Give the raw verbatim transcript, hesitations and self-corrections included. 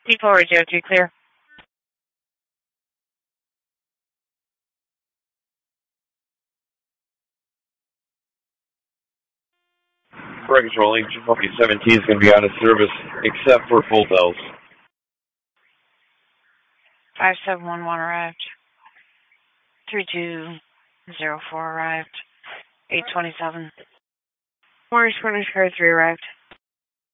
D four zero three clear. Breakers rolling. G seventeen is going to be out of service except for full bells. five seven one one arrived. three two zero four arrived. eight twenty-seven. Morris Furnish Car three arrived.